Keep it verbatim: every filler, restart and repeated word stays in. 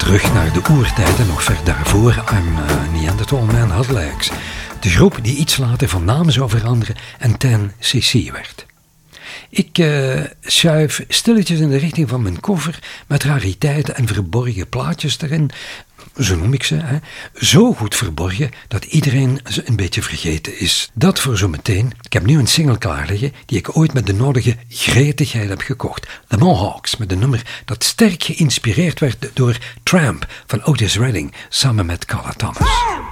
terug naar de oertijden, nog ver daarvoor. I'm a Neanderthal Man had legs. De groep die iets later van naam zou veranderen en ten C C werd. Ik uh, schuif stilletjes in de richting van mijn koffer met rariteiten en verborgen plaatjes erin. Zo noem ik ze, hè. Zo goed verborgen dat iedereen ze een beetje vergeten is. Dat voor zometeen. Ik heb nu een single klaar liggen die ik ooit met de nodige gretigheid heb gekocht. The Mohawks, met een nummer dat sterk geïnspireerd werd door Tramp van Otis Redding samen met Carla Thomas.